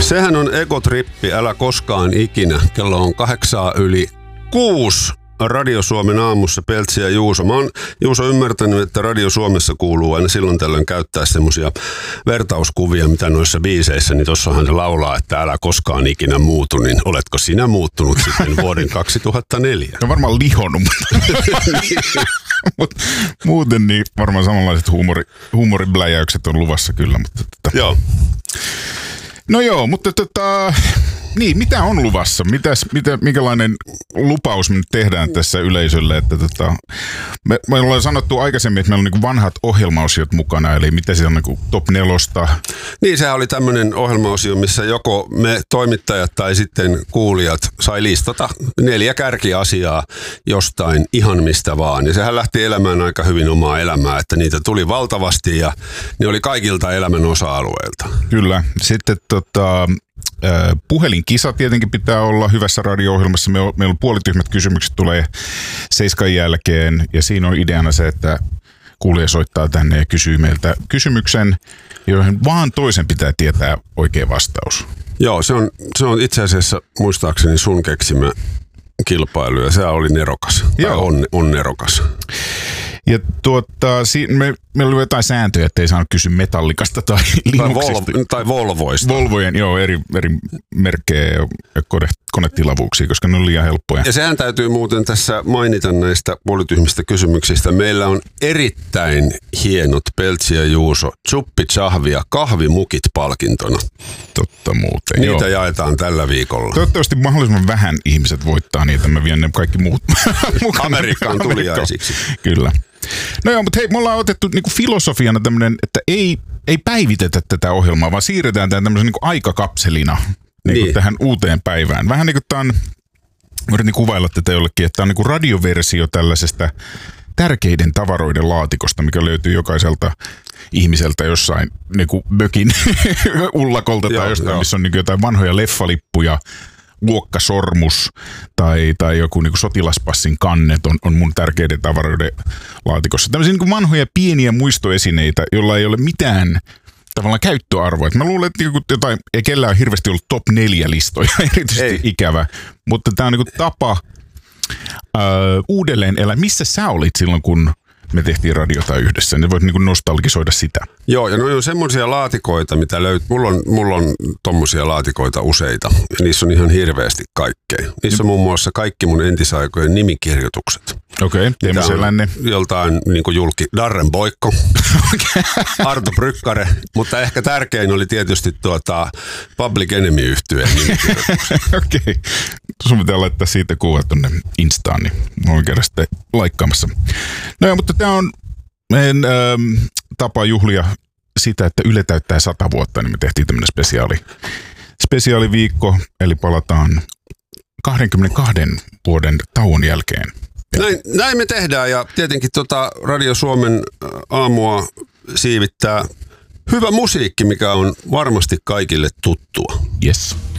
Sehän on Egotrippi, älä koskaan ikinä. Kello on 6:08. Radio Suomen aamussa Peltsi ja Juuso. Mä oon, Juuso, ymmärtänyt, että Radio Suomessa kuuluu aina silloin tällöin käyttää semmosia vertauskuvia, mitä noissa biiseissä, niin tossahan se laulaa, että älä koskaan ikinä muutu, niin oletko sinä muuttunut sitten vuoden 2004? No varmaan lihonnut, mutta muuten niin varmaan samanlaiset huumoribläjäykset on luvassa kyllä. Mutta Joo. No joo, mutta niin, mitä on luvassa? Minkälainen lupaus me nyt tehdään tässä yleisölle? Että me ollaan sanottu aikaisemmin, että meillä on niin vanhat ohjelmaosiot mukana, eli mitä se on niin top 4. Niin, sehän oli tämmöinen ohjelmaosio, missä joko me toimittajat tai sitten kuulijat sai listata 4 kärkiasiaa jostain ihan mistä vaan. Ja sehän lähti elämään aika hyvin omaa elämää, että niitä tuli valtavasti ja ne oli kaikilta elämän osa-alueilta. Kyllä. Sitten puhelinkisa tietenkin pitää olla hyvässä radio-ohjelmassa. Meillä on puolityhmät kysymykset tulee 7 jälkeen ja siinä on ideana se, että kuulija soittaa tänne ja kysyy meiltä kysymyksen, joihin vaan toisen pitää tietää oikea vastaus. Joo, se on itse asiassa muistaakseni sun keksimä kilpailu ja se oli nerokas. Joo. Tai on nerokas. Ja meillä oli jotain sääntöjä, että ei saanut kysyä Metallicasta tai Linuxista. Tai Volvoista. Volvojen, joo, eri merkkejä ja konetilavuuksia, koska ne on liian helppoja. Ja sehän täytyy muuten tässä mainita näistä puolityhmistä kysymyksistä. Meillä on erittäin hienot Peltsi ja Juuso Chuppi Chahvi ja kahvimukit palkintona. Totta muuten, niitä jaetaan tällä viikolla. Toivottavasti mahdollisimman vähän ihmiset voittaa niitä. Mä vien ne kaikki muut mukana. Amerikkaan tuliaisiksi. Kyllä. No joo, mutta hei, me ollaan otettu niinku filosofiana tämmöinen, että ei päivitetä tätä ohjelmaa, vaan siirretään tämän tämmöisen niinku aikakapselina niin. Tähän uuteen päivään. Vähän niin kuin tämä on, yritin kuvailla tätä jollekin, että tämä on niinku radioversio tällaisesta tärkeiden tavaroiden laatikosta, mikä löytyy jokaiselta ihmiseltä jossain niinku mökin ullakolta tai jostain, missä on niinku jotain vanhoja leffalippuja, luokkasormus tai joku niin kuin sotilaspassin kannet on mun tärkeiden tavaroiden laatikossa. Tämmöisiä niin kuin vanhoja pieniä muistoesineitä, joilla ei ole mitään tavallaan käyttöarvoa. Mä luulen, että ei kellään ole hirveästi ollut top 4 listoja, erityisesti ikävä, mutta tämä on niin kuin tapa uudelleen elää. Missä sä olit silloin, kun me tehtiin radiota yhdessä, niin voit niin kuin nostalgisoida sitä. Joo, ja ne on semmoisia laatikoita, mitä löytyy. Mulla on tommosia laatikoita useita, ja niissä on ihan hirveästi kaikkea. Niissä on muun muassa kaikki mun entisaikojen nimikirjoitukset. Okei, Teemu Selänne. Joltain niin kuin Darren Boikko, Arto Brykkare, mutta ehkä tärkein oli tietysti Public Enemy-yhtyeen nimikirjoitukset. Okei, sun pitää laittaa siitä kuva tonne Instaan, niin voin käydä sitten laikkaamassa. No joo, mutta tämä on meidän tapa juhlia sitä, että Yle täyttää 100 vuotta, niin me tehtiin tämmöinen spesiaaliviikko, eli palataan 22 vuoden tauon jälkeen. Näin me tehdään ja tietenkin Radio Suomen aamua siivittää hyvä musiikki, mikä on varmasti kaikille tuttua. Yes.